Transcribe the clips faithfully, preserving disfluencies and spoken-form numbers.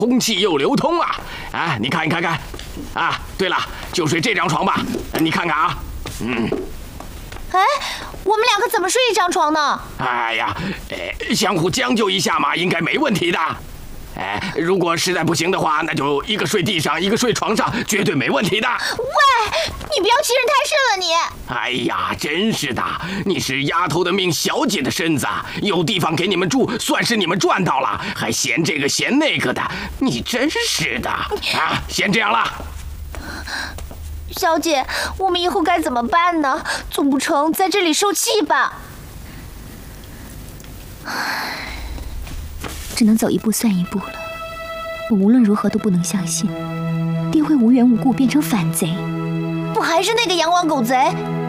空气又流通啊！啊，你看，你看看，啊，对了，就睡这张床吧。你看看啊，嗯。 哎，我们两个怎么睡一张床呢？ 哎呀，呃，相互将就一下嘛，应该没问题的。哎，如果实在不行的话，那就一个睡地上，一个睡床上，绝对没问题的。 喂，你不要欺人太甚了你！ 哎呀，真是的，你是丫头的命，小姐的身子，有地方给你们住，算是你们赚到了，还嫌这个嫌那个的，你真是的啊！先这样了。 小姐，我们以后该怎么办呢？总不成在这里受气吧？ 只能走一步算一步了。我无论如何都不能相信，爹会无缘无故变成反贼。 不还是那个阳光狗贼？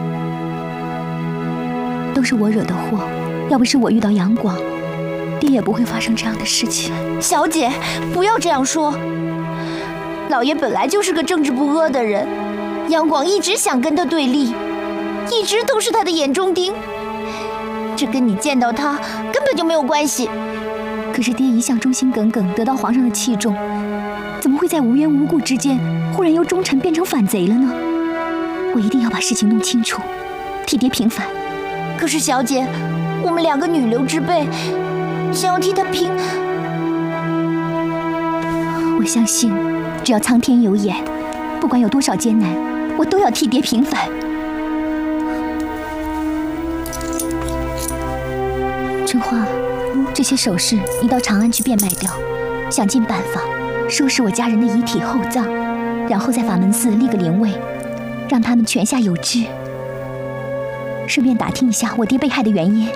都是我惹的祸，要不是我遇到阳光，爹也不会发生这样的事情。 小姐，不要这样说。老爷本来就是个正直不阿的人，阳光一直想跟他对立，一直都是他的眼中钉。这跟你见到他根本就没有关系。 可是爹一向忠心耿耿，得到皇上的器重，怎么会在无缘无故之间忽然由忠臣变成反贼了呢？我一定要把事情弄清楚，替爹平反。 可是小姐，我们两个女流之辈，想要替他平…… 我相信，只要苍天有眼，不管有多少艰难，我都要替爹平反。春花，这些首饰你到长安去变卖掉，想尽办法收拾我家人的遗体厚葬，然后在法门寺立个灵位，让他们泉下有知。顺便打听一下我爹被害的原因。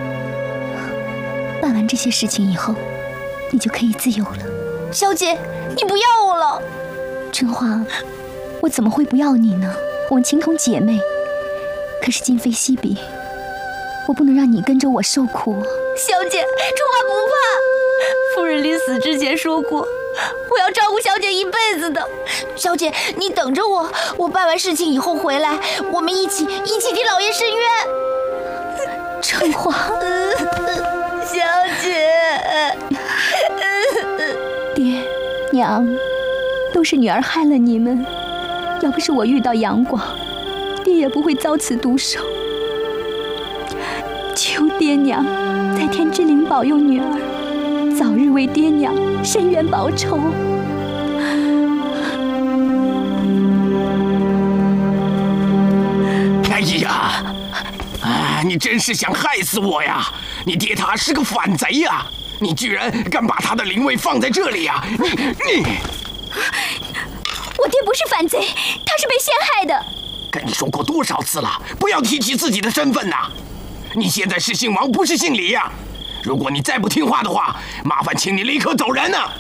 办完这些事情以后，你就可以自由了。 小姐，你不要我了。 春花，我怎么会不要你呢？我们情同姐妹。可是今非昔比，我不能让你跟着我受苦。 小姐，春花不怕。夫人临死之前说过，我要照顾小姐一辈子的。小姐，你等着我，我办完事情以后回来，我们一起一起替老爷伸冤。 春花， 小姐， 爹娘，都是女儿害了你们。要不是我遇到阳光，爹也不会遭此毒手。求爹娘在天之灵保佑女儿，早日为爹娘伸冤报仇。 哎呀，啊，你真是想害死我呀！你爹他是个反贼呀！你居然敢把他的灵位放在这里呀！你你， 我爹不是反贼，他是被陷害的。 跟你说过多少次了，不要提起自己的身份呐！你现在是姓王，不是姓李呀！如果你再不听话的话，麻烦请你立刻走人呐！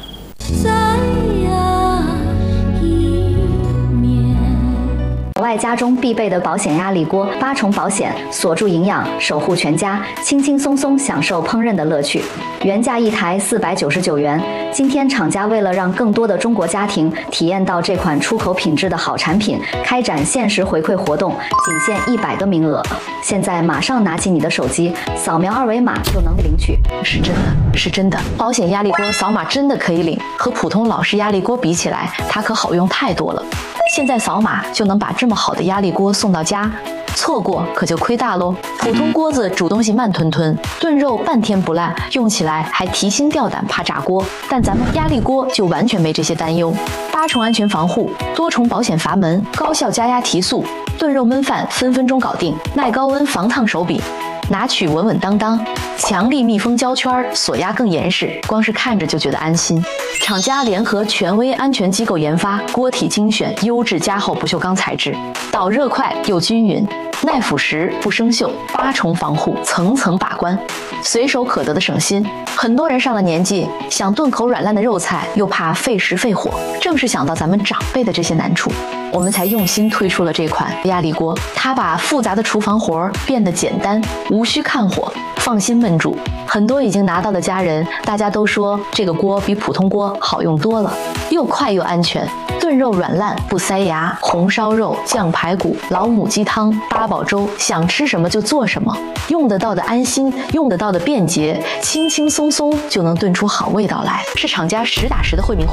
国外家中必备的保险压力锅，八重保险，锁住营养，守护全家，轻轻松松享受烹饪的乐趣。原价一台四百九十九元，今天厂家为了让更多的中国家庭体验到这款出口品质的好产品，开展限时回馈活动，仅限一百个名额。现在马上拿起你的手机，扫描二维码就能领取。 是真的，是真的，保险压力锅扫码真的可以领，和普通老式压力锅比起来，它可好用太多了。现在扫码就能把这么好的压力锅送到家，错过可就亏大喽。普通锅子煮东西慢吞吞，炖肉半天不烂，用起来还提心吊胆，怕炸锅。但咱们压力锅就完全没这些担忧，八重安全防护，多重保险阀门，高效加压提速，炖肉焖饭分分钟搞定，耐高温防烫手柄。拿取稳稳当当，强力密封胶圈，锁压更严实，光是看着就觉得安心。厂家联合权威安全机构研发，锅体精选优质加厚不锈钢材质，导热快又均匀，耐腐蚀不生锈，八重防护，层层把关，随手可得的省心。很多人上了年纪，想炖口软烂的肉菜，又怕费时费火，正是想到咱们长辈的这些难处，我们才用心推出了这款压力锅。它把复杂的厨房活变得简单，无需看火，放心焖煮。很多已经拿到的家人，大家都说这个锅比普通锅好用多了，又快又安全，炖肉软烂不塞牙，红烧肉、酱排骨、老母鸡汤、八宝粥，想吃什么就做什么，用得到的安心，用得到的便捷，轻轻松松就能炖出好味道来，是厂家实打实的惠民货。